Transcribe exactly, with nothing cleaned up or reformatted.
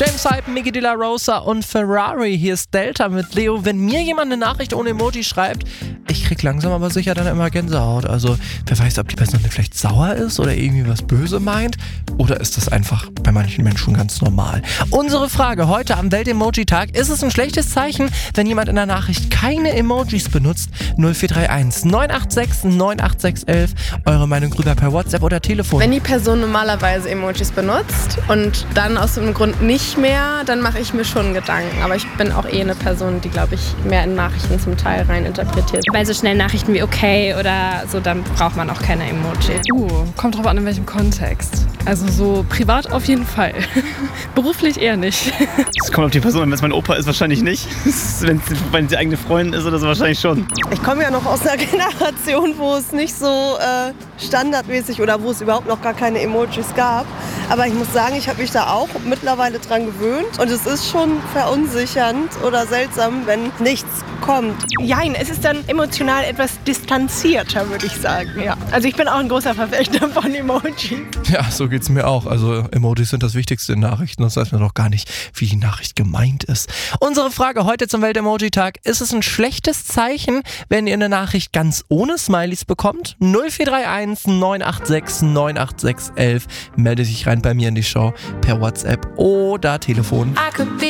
James Hype, Miggy De La Rosa und Ferrari. Hier ist Delta mit Leo. Wenn mir jemand eine Nachricht ohne Emoji schreibt, ich krieg langsam aber sicher dann immer Gänsehaut. Also wer weiß, ob die Person vielleicht sauer ist oder irgendwie was böse meint. Oder ist das einfach bei manchen Menschen ganz normal? Unsere Frage heute am Welt-Emoji-Tag: Ist es ein schlechtes Zeichen, wenn jemand in der Nachricht keine Emojis benutzt? null vier drei eins neun acht sechs neun acht sechs eins eins. Eure Meinung rüber per WhatsApp oder Telefon. Wenn die Person normalerweise Emojis benutzt und dann aus dem Grund nicht mehr, dann mache ich mir schon Gedanken. Aber ich bin auch eh eine Person, die, glaube ich, mehr in Nachrichten zum Teil rein interpretiert. Bei so schnellen Nachrichten wie okay oder so, dann braucht man auch keine Emojis. Uh, kommt drauf an, in welchem Kontext. Also so privat auf jeden Fall. Beruflich eher nicht. Es kommt auf die Person an. Wenn es mein Opa ist, wahrscheinlich nicht. Wenn es die eigene Freundin ist oder so, wahrscheinlich schon. Ich komme ja noch aus einer Generation, wo es nicht so äh, standardmäßig oder wo es überhaupt noch gar keine Emojis gab. Aber ich muss sagen, ich habe mich da auch mittlerweile dran gewöhnt. Und es ist schon verunsichernd oder seltsam, wenn nichts kommt. Jein, es ist dann emotional etwas distanzierter, würde ich sagen. Ja. Also ich bin auch ein großer Verfechter von Emojis. Ja, so geht's mir auch. Also Emojis sind das Wichtigste in Nachrichten. Das weiß man doch gar nicht, wie die Nachricht gemeint ist. Unsere Frage heute zum Welt-Emoji-Tag: Ist es ein schlechtes Zeichen, wenn ihr eine Nachricht ganz ohne Smileys bekommt? null vier drei eins neun acht sechs neun acht sechs eins eins. Melde dich rein bei mir in die Show per WhatsApp oder Telefon.